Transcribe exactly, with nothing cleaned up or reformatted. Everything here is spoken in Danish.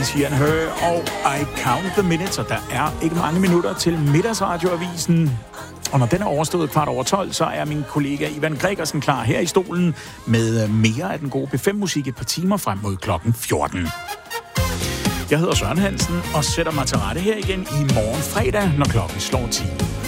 Sheeran Her og I Count the Minutes, og der er ikke mange minutter til Middagsradioavisen. Og når den er overstået kvart over tolv, så er min kollega Ivan Gregersen klar her i stolen med mere af den gode B fem musik et par timer frem mod klokken fjorten. Jeg hedder Søren Hansen og sætter mig til rette her igen i morgen fredag, når klokken slår ti.